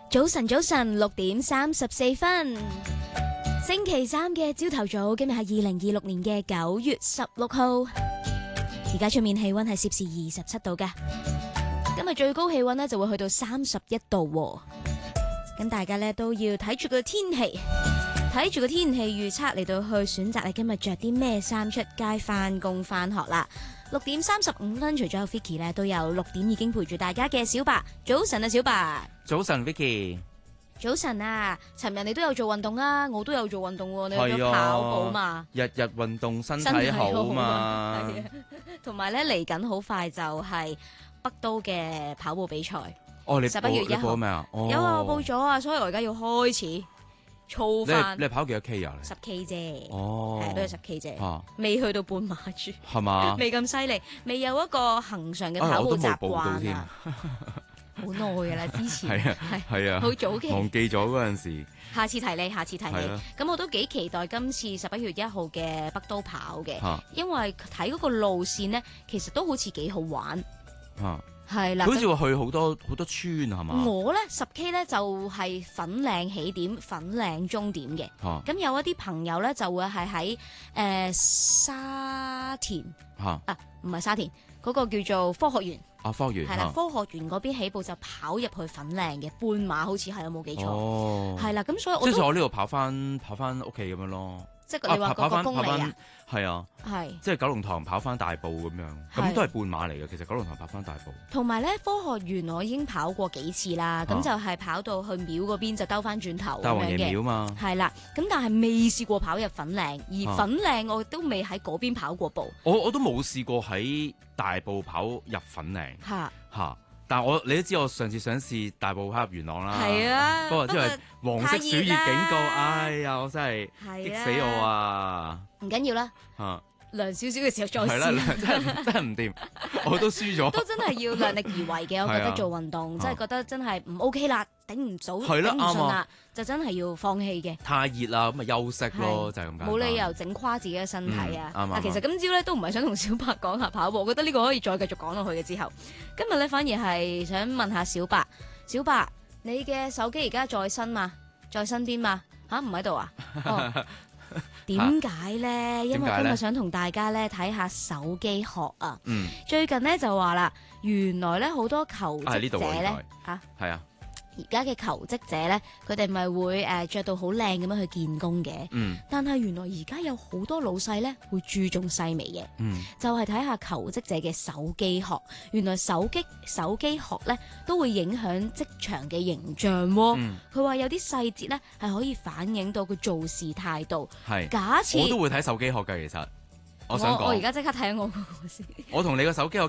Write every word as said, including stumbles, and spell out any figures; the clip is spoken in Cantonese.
早晨，早晨，六點三十四分，星期三嘅朝頭早，今日係二零二六年嘅九月十六號，而家出面氣溫係攝氏二十七度嘅，今日最高氣溫呢就會去到三十一度，咁大家呢都要睇住個天氣，睇住個天氣預測嚟到去選擇你今日着啲咩衫出街翻工翻學啦。六點三十五分，除咗有 Vicky 咧，都有六點已經陪住大家嘅小白。早晨啊，小白。 早晨 Vicky。 早晨啊，尋日你都有做運動啊，我都有做運動喎，你去咗跑步嘛？ 日日運動身體好嘛？ 係啊，同埋咧嚟緊好快就係北都嘅跑步比賽。 哦，你十一月一號咩啊？哦， 有啊，我報咗啊，所以我而家要開始操翻。 你你跑幾多 K 啊？ 十 K 啫。 哦， 係都係十 K 啫。 啊， 未去到半馬住。 係嘛？ 未咁犀利，未有一個恆常嘅跑步習慣啊。好耐噶啦，之前係啊，係啊， 好早期忘記咗嗰陣時。 下次提你，下次提你。咁我都幾期待今次十一月一號嘅北都跑嘅， 啊、 因為睇嗰個路線呢，其實都好似幾好玩。 啊， 係啦， 好似話去好多好多村係嘛？ 我咧十 K 咧就係粉嶺起點、粉嶺終點嘅。咁、啊、有一啲朋友咧就會係喺誒沙田啊，唔係沙田，嗰、嗰個叫做科學園。 啊，科學園係啦，科學園嗰邊起步就跑入去粉嶺嘅半馬，好似係有冇記錯？哦，係啦，咁所以我即係我呢度跑翻跑翻屋企咁樣咯。 即係你話嗰個公里啊？ 係啊， 係即係九龍塘跑翻大埔咁樣，咁都係半馬嚟嘅。其實九龍塘跑翻大埔， 同埋咧科學園我已經跑過幾次啦，咁、啊、就係跑到去廟嗰邊就兜翻轉頭咁樣嘅。大王爺廟嘛，係啦，咁但係未試過跑入粉嶺，而粉嶺我都未喺嗰邊跑過步。 啊、我我都冇試過喺大埔跑入粉嶺。嚇嚇、啊！但係我你都知我上次想試大埔跑入元朗啦， 係啊， 不過因為黃色暑熱警告，哎呀，我真係激死我啊！ 唔緊要啦， 嚇涼少少嘅時候再試。 係啦，真係真係唔掂，我都輸咗。 都真係要量力而為嘅，我覺得做運動真係覺得真係唔 OK 啦，頂唔到，頂唔順啦，就真係要放棄嘅。 太熱啦，咁咪休息咯，就係咁簡單。 冇理由整垮自己嘅身體啊！ 啱啊！ 其實今朝咧都唔係想同小白講下跑步，我覺得呢個可以再繼續講落去嘅。之後今日咧反而係想問下小白，小白你嘅手機而家在身嘛？在身邊嘛？吓唔喺度啊？哦點解咧？因為今日想同大家咧睇下手機殼啊！嗯、最近咧就話啦，原來咧好多求職者咧吓係啊。而家嘅求職者咧，佢哋咪會誒着到好靚咁樣去見工嘅。嗯。但係原來而家有好多老細咧會注重細微嘅。嗯。就係睇下求職者嘅手機殼。原來手機手機殼咧都會影響職場嘅形象喎。嗯。佢話有啲細節咧係可以反映到佢做事態度。係。假設我都會睇手機殼㗎，其實。我想講。 我而家即刻睇我嗰個先。 我同你個手機殼